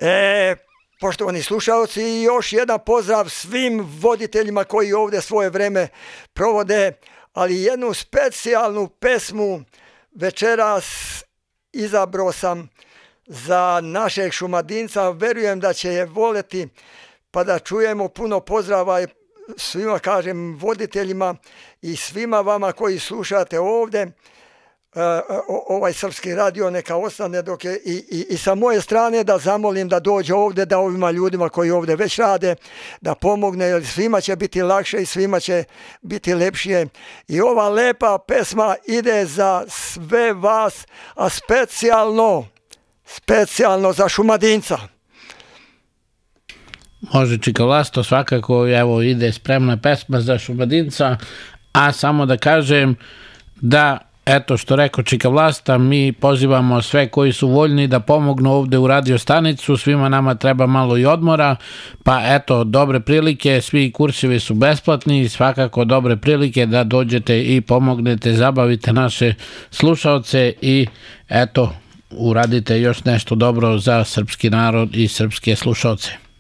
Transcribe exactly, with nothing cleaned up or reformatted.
E, poštovani slušalci, još jedan pozdrav svim voditeljima koji ovdje svoje vreme provode, ali jednu specijalnu pesmu večeras izabrao sam za našeg Šumadinca, verujem da će je voleti, pa da čujemo puno pozdrava svima, kažem, voditeljima i svima vama koji slušate ovdje. Ovaj Srpski radio neka ostane dok je i, i, i sa moje strane da zamolim da dođe ovdje, da ovima ljudima koji ovdje već rade, da pomogne, jer svima će biti lakše i svima će biti lepšije. I ova lepa pesma ide za sve vas, a specijalno specijalno za Šumadinca. Može, Čika Vlasto, svakako, evo ide spremna pesma za Šumadinca, a samo da kažem da, eto što rekao Čika Vlasta, mi pozivamo sve koji su voljni da pomognu ovdje u radio stanicu, svima nama treba malo i odmora, pa eto, dobre prilike, svi kursevi su besplatni, svakako dobre prilike da dođete i pomognete, zabavite naše slušaoce i eto, uradite još nešto dobro za srpski narod i srpske slušaoce.